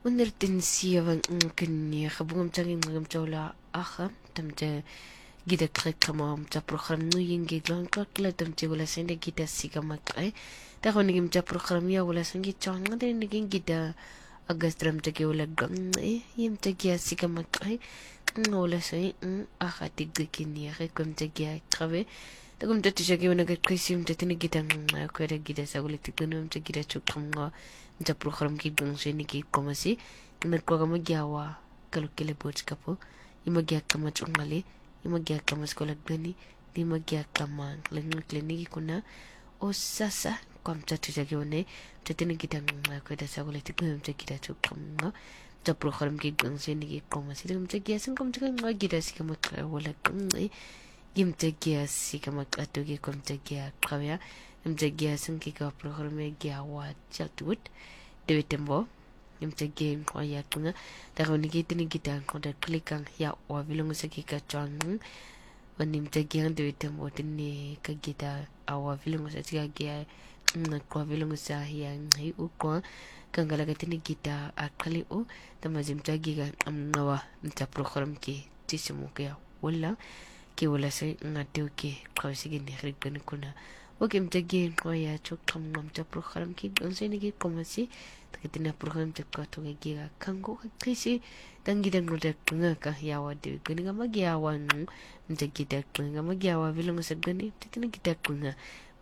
ونرتنسيا كني خبوم تاني نغم تولا آخا تمت جدا كريك كما متا بروخرام نوين جيدلون كلا تمت ولا سنة جدا سيكا مكاي تاخو نجي متا بروخرام يا ولا سنة جان غدا نجي جدا أغسطرم تجي ولا غم يمتجي سيكا مكاي ولا سنة آخا تيجي كني آخا كم تجي كرافي تقوم تتشاكي وانا كريسيم تتني جدا كويدا جدا ساقولي تقنو متا جدا شكرا mta program ki gongse ni ki komasi merko kama gyawa kalau kele bots kapo ima gya kama chungale ima gya kama sekolah gani ima gya kama klinik kuna o sasa kwa mta tujagi one tetene kita ko da sagole tikku mta kita chukam mta program ki gongse ni ki komasi mta gya sing kom tukan ma gida sikama wala mta gya sikama atoge kom mta gya kawya mjaggia sunki ka programe gyawa chatut de tembo mjaggia ko ya tunga ta ko ni kitini kita ko da klikang ya wa bilong sa ki ka chang wani mjaggia de tembo tinni ka kita awa bilong sa tiga gya ko bilong sa ya ngai u ko kangala ka tinni kita akali u tamazim mjaggia amnawa mta program ki tisimu ka wala ki wala sa ngatu ki ko sigin ni khrigan kuna oke mtagien kwa ya chokam mamta program ki gonse ni como si takitina program tekwa to giga kango krisi tangi dan roda kunga ka yawa de gani ga magyawa mtagida kunga magyawa bilong sa gani titina kita kunga